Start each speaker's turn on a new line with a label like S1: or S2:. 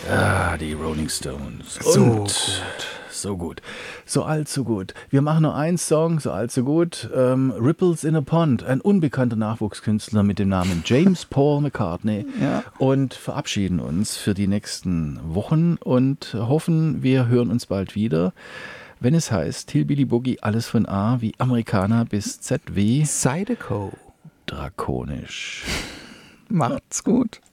S1: Die Rolling Stones.
S2: So
S1: Und
S2: gut.
S1: so gut. So alt, so gut. Wir machen nur einen Song, so alt, so gut. Ripples in a Pond, ein unbekannter Nachwuchskünstler mit dem Namen James Paul McCartney.
S2: Ja.
S1: Und verabschieden uns für die nächsten Wochen und hoffen, wir hören uns bald wieder, wenn es heißt Hillbilly Boogie, alles von A wie Amerikaner bis Z wie
S2: Zydeco.
S1: drakonisch.
S2: Macht's gut.